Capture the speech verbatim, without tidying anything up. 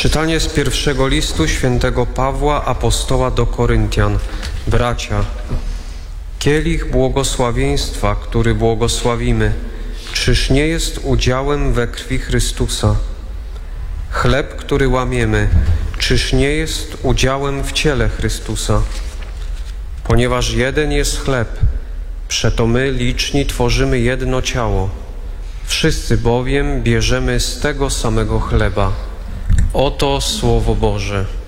Czytanie z pierwszego listu świętego Pawła apostoła do Koryntian. Bracia, kielich błogosławieństwa, który błogosławimy, czyż nie jest udziałem we krwi Chrystusa? Chleb, który łamiemy, czyż nie jest udziałem w ciele Chrystusa? Ponieważ jeden jest chleb, przeto my liczni tworzymy jedno ciało. Wszyscy bowiem bierzemy z tego samego chleba. Oto Słowo Boże.